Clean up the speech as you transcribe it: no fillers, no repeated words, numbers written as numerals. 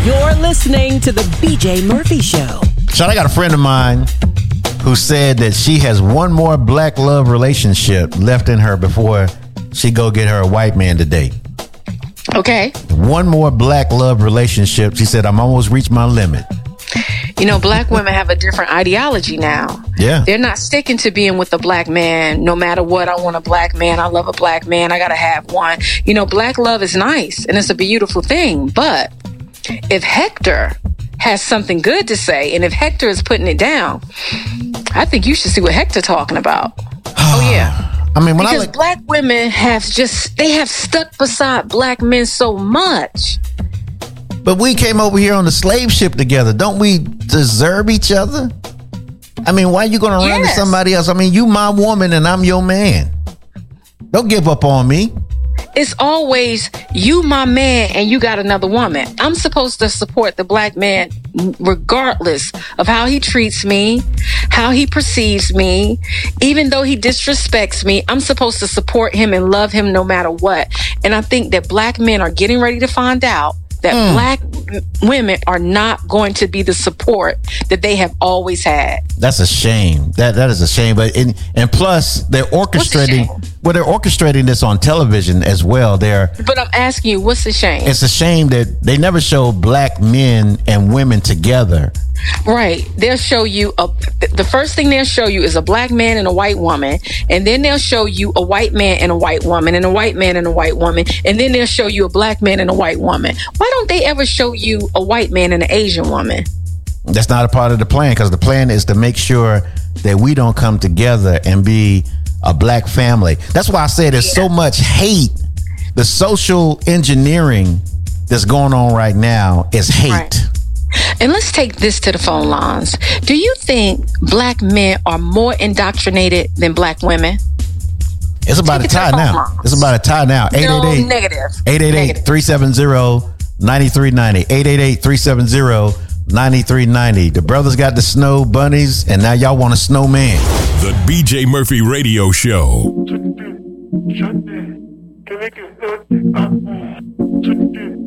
You're listening to the BJ Murphy Show. Sean, I got a friend of mine who said that she has one more black love relationship left in her before she go get her a white man to date. Okay. One more black love relationship. She said, I'm almost reached my limit. You know, black women have a different ideology now. Yeah. They're not sticking to being with a black man. No matter what, I want a black man. I love a black man. I got to have one. You know, black love is nice and it's a beautiful thing. But if Hector has something good to say and if Hector is putting it down, I think you should see what Hector talking about. Oh, yeah. I mean, because black women have stuck beside black men so much. But we came over here on the slave ship together. Don't we deserve each other? I mean, why are you going to run to somebody else? I mean, you my woman and I'm your man. Don't give up on me. It's always you my man and you got another woman. I'm supposed to support the black man regardless of how he treats me, how he perceives me. Even though he disrespects me, I'm supposed to support him and love him no matter what. And I think that black men are getting ready to find out that black women are not going to be the support that they have always had. That's a shame. That is a shame. But and plus they're orchestrating. Well, they're orchestrating this on television as well. But I'm asking you, what's the shame? It's a shame that they never show black men and women together. Right. They'll show you the first thing they'll show you is a black man and a white woman, and then they'll show you a white man and a white woman and a white man and a white woman, and then they'll show you a black man and a white woman. Why don't they ever show you a white man and an Asian woman? That's not a part of the plan, because the plan is to make sure that we don't come together and be a black family. That's why I say there's so much hate. The social engineering that's going on right now is hate. Right. And let's take this to the phone lines. Do you think black men are more indoctrinated than black women? It's about a tie now. It's about a tie now. 888 negative. 888-370-9390. 888-370-9390. The brothers got the snow bunnies, and now y'all want a snowman. The BJ Murphy Radio Show.